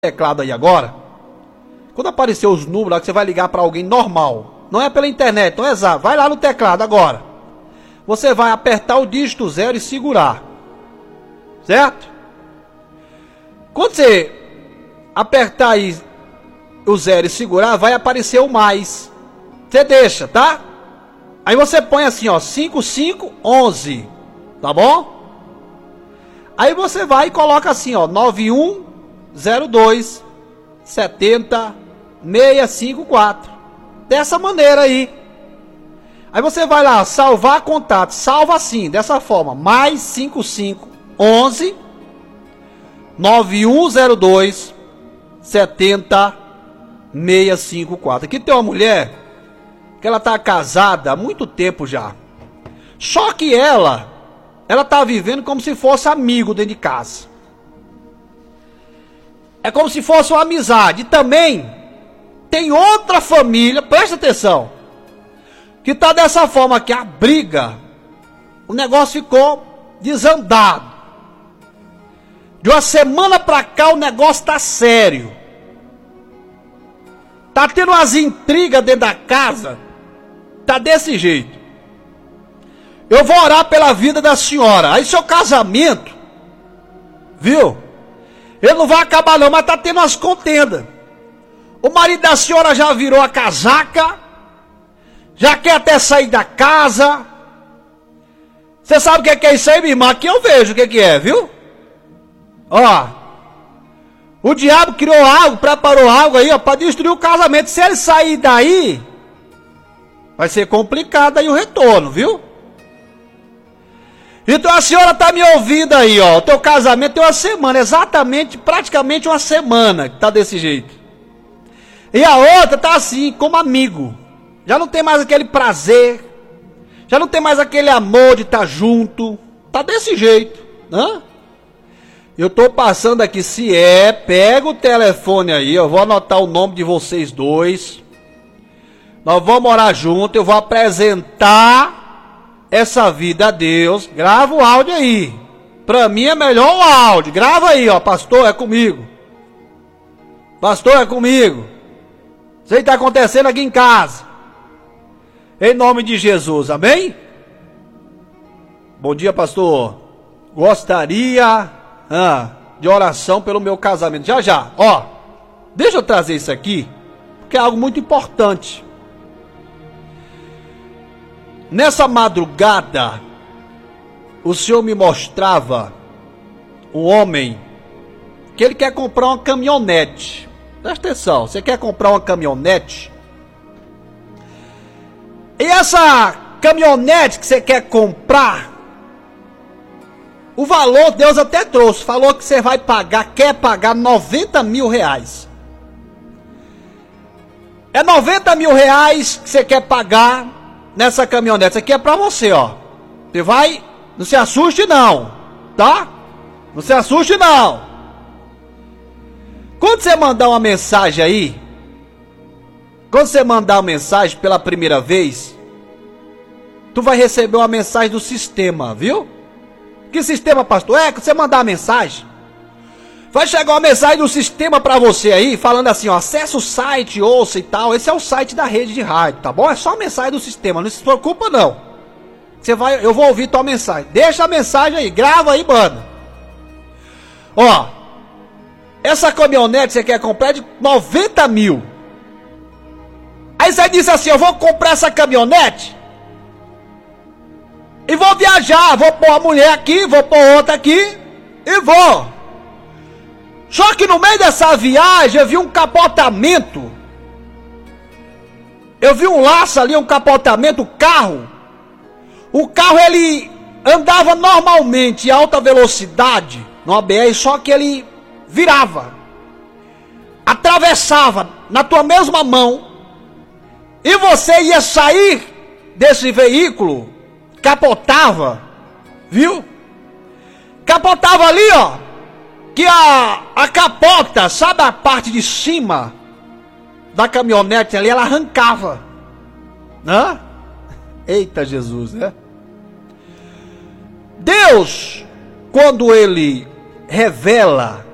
teclado aí agora, quando aparecer os números lá que você vai ligar para alguém normal, não é pela internet, não é exato, vai lá no teclado agora, você vai apertar o dígito 0 e segurar, certo? Quando você apertar aí o 0 e segurar, vai aparecer o mais, você deixa, tá? Aí você põe assim, ó, 5511, tá bom? Aí você vai e coloca assim, ó, 9102 70 654. Dessa maneira aí. Aí você vai lá, salvar contato. Salva assim, dessa forma. Mais 5511 9102 70 654. Aqui tem uma mulher que ela tá casada há muito tempo já. Só que ela tá vivendo como se fosse amigo dentro de casa. É como se fosse uma amizade. E também tem outra família, presta atenção, que tá dessa forma aqui, a briga, o negócio ficou desandado. De uma semana pra cá o negócio tá sério. Tá tendo umas intrigas dentro da casa. Tá desse jeito. Eu vou orar pela vida da senhora. Aí seu casamento, viu? Ele não vai acabar não, mas tá tendo umas contendas. O marido da senhora já virou a casaca. Já quer até sair da casa. Você sabe o que é isso aí, minha irmã? Aqui eu vejo o que é, viu? Ó. O diabo criou algo, preparou algo aí, ó, pra destruir o casamento. Se ele sair daí, vai ser complicado aí o retorno, viu? Então a senhora tá me ouvindo aí, ó. O teu casamento tem uma semana, exatamente, praticamente uma semana que tá desse jeito. E a outra tá assim, como amigo. Já não tem mais aquele prazer. Já não tem mais aquele amor de estar junto. Tá desse jeito, né? Eu tô passando aqui, se pega o telefone aí, eu vou anotar o nome de vocês dois. Nós vamos morar junto, eu vou apresentar essa vida a Deus. Grava o áudio aí. Pra mim é melhor o áudio. Grava aí, ó. Pastor, é comigo. Pastor, é comigo. Isso aí tá acontecendo aqui em casa. Em nome de Jesus, amém? Bom dia, pastor. Gostaria de oração pelo meu casamento. Já, já. Ó, deixa eu trazer isso aqui, porque é algo muito importante. Nessa madrugada, o Senhor me mostrava um homem que ele quer comprar uma caminhonete. Presta atenção, você quer comprar uma caminhonete? E essa caminhonete que você quer comprar, o valor Deus até trouxe, falou que você vai pagar, quer pagar 90 mil reais. É 90 mil reais que você quer pagar nessa caminhonete. Isso aqui é pra você, ó. Você vai, não se assuste não, tá? Não se assuste não. Quando você mandar uma mensagem aí, quando você mandar uma mensagem pela primeira vez, tu vai receber uma mensagem do sistema, viu? Que sistema, pastor? É, que você mandar a mensagem, vai chegar uma mensagem do sistema pra você aí, falando assim, ó, acessa o site, ouça e tal. Esse é o site da rede de rádio, tá bom? É só a mensagem do sistema, não se preocupa não. Você vai, eu vou ouvir tua mensagem. Deixa a mensagem aí, grava aí, mano. Ó, essa caminhonete você quer comprar é de 90 mil. Aí você disse assim, eu vou comprar essa caminhonete e vou viajar, vou pôr uma mulher aqui, vou pôr outra aqui e vou. Só que no meio dessa viagem eu vi um capotamento. Eu vi um laço ali, um capotamento, o carro. O carro ele andava normalmente em alta velocidade no ABS, só que ele virava. Atravessava na tua mesma mão. E você ia sair desse veículo, capotava, viu? Capotava ali, ó. Que a capota, sabe a parte de cima da caminhonete ali, ela arrancava, né? Eita Jesus, né? Deus, quando ele revela